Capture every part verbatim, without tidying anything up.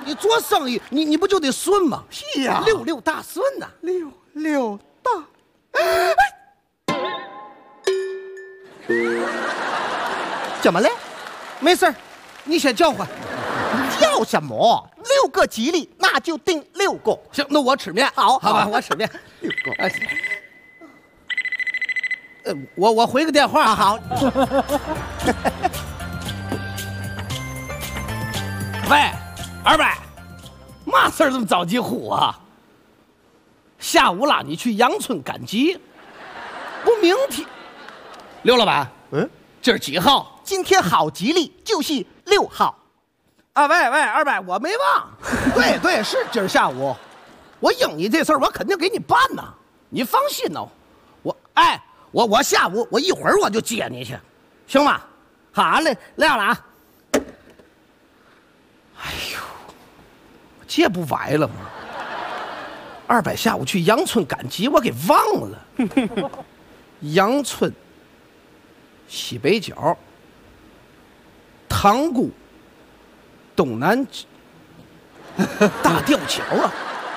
你做生意，你你不就得顺吗？ 是呀， 六六大顺呐、啊， 六六大。怎么了？ 没事儿，你先叫唤。 叫什么？六个吉利，那就定六个。 行，那我吃面。 好， 好吧，我吃面。 六个。 哎，呃，我我回个电话。 啊、好。 喂，二伯，嘛事儿这么着急呼啊？下午拉你去杨村赶集，不明天。刘老板， 嗯， 今儿几号？ 今天好吉利，就是六号。 啊，喂喂，二伯，我没忘。对对，是今儿下午。我应你这事儿，我肯定给你办呐，你放心哦。我哎，我我下午我一会儿我就接你去，行吗？好嘞，亮了啊。哎呦，这不歪了吗？二伯下午去杨村赶集，我给忘了。杨村、西北角、塘沽、东南大吊桥啊！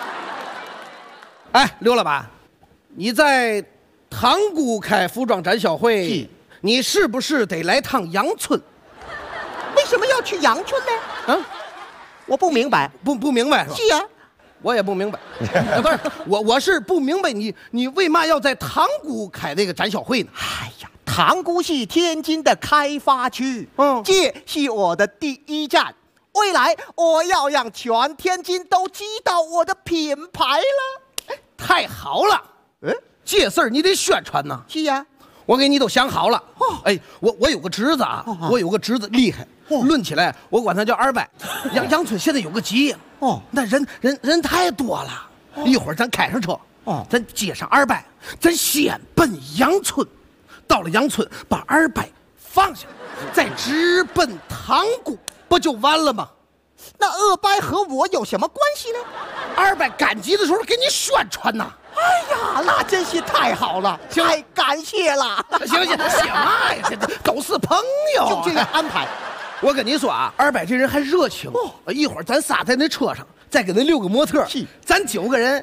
哎，刘老板，你在塘沽开服装展销会，你是不是得来趟杨村？ 为什么要去杨村呢？ 嗯、啊， 我不明白， 不不明白是吧？ 是啊， 我也不明白。不是我，我是不明白你你为嘛要在塘沽开这个展销会呢？ 哎呀，塘沽是天津的开发区， 嗯， 这是我的第一站。未来我要让全天津都知道我的品牌了。 太好了， 嗯， 这事儿你得宣传呐。 是呀、啊， 我给你都想好了。哦，哎，我我有个侄子啊，哦、我有个侄子厉害，哦、论起来我管他叫二伯。杨杨村现在有个集，哦，那人人人太多了。哦、一会儿咱开上车，哦，咱接上二伯，咱先奔杨村，到了杨村把二伯放下，再直奔塘沽，不就完了吗？ 那二伯和我有什么关系呢？ 二伯赶集的时候给你宣传呐。 哎呀，那真是太好了，太感谢了。 行行行嘛呀，这都是朋友、啊， 就这样安排。 我跟你说啊，二伯这人还热情。哦，一会儿咱仨在那车上，再给那六个模特，咱九个人。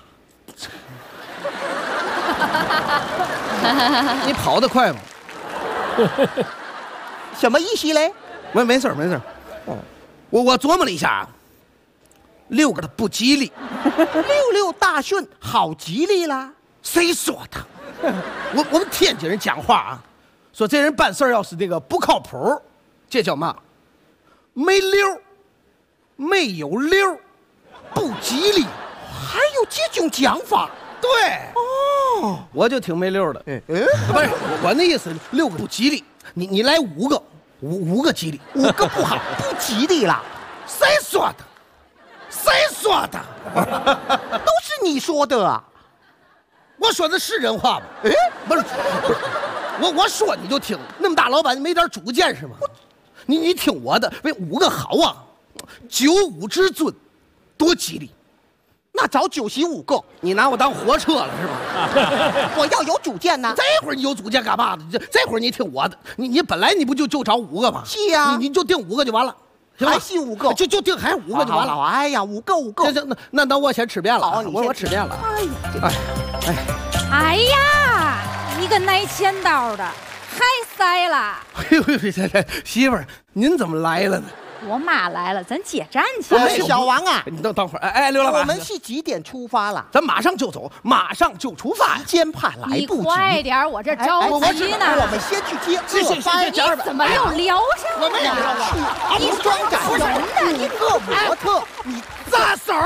你跑得快吗？ 什么意思嘞？ 没没事没事。哦，我我琢磨了一下，六个的不吉利， 六六大顺好吉利啦。 谁说的？我我们天津人讲话啊，说这人办事要是这个不靠谱，这叫嘛？没溜，没有溜，不吉利。 还有这种讲法？ 对。哦，我就挺没溜的。嗯嗯，不是我我那意思，六个不吉利，你你来五个，五五个吉利， 五个不好，不吉利啦。 谁说的？谁说的？ 都是你说的啊！ 我说的是人话吗？哎，不是，不是，我我说你就听，那么大老板你没点主见是吗？你你听我的，为五个好啊，九五之尊，多吉利。 那找九十五个， 你拿我当活车了是吧？ 我要有主见呢。 这会儿你有主见干嘛呢？这这会儿你听我的，你你本来你不就就找五个吗？ 是呀、啊， 你你就定五个就完了。 还是五个， 就就定还五个就完了。 哎呀，五个五个。 行行，那那那我先吃面了。 好， 我我吃面了。 哎呀， 哎哎哎呀，你个拿钱刀的，还塞了。 哎呦呦，媳妇儿，您怎么来了呢？ 我妈来了，咱接站去。 哎，小王啊， 你等等会儿。哎哎，刘老板， 我们是几点出发了？ 咱马上就走，马上就出发。 时间怕来不及。 你快点，我这着急呢。 我们先去接二班。 你怎么又聊上了？ 我们俩去服装展上，你个模特，你撒手！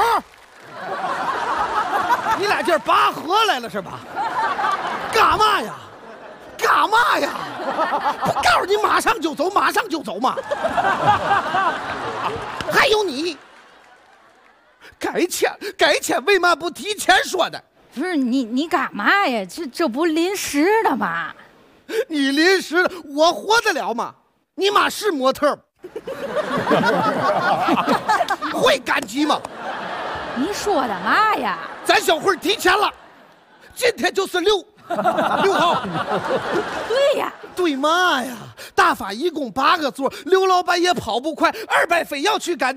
你俩今儿拔河来了是吧？干嘛呀？干嘛呀？我告诉你，马上就走，马上就走嘛！还有你，该钱该钱，为嘛不提前说的？ 不是你，你干嘛呀？这这不临时的吗？ 你临时的，我活得了吗？你妈是模特，会赶集吗？ 你说的嘛呀？ 咱小慧提前了，今天就是六。六号， 对呀， 对嘛呀？大法一共八个座，刘老板也跑不快，二百非要去赶。